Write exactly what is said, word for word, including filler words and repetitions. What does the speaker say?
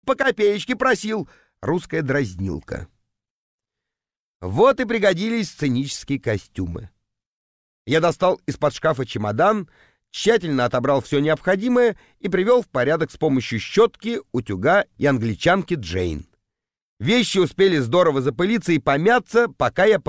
по копеечке просил. Русская дразнилка. Вот и пригодились сценические костюмы. Я достал из-под шкафа чемодан, тщательно отобрал все необходимое и привел в порядок с помощью щетки, утюга и англичанки Джейн. Вещи успели здорово запылиться и помяться, пока я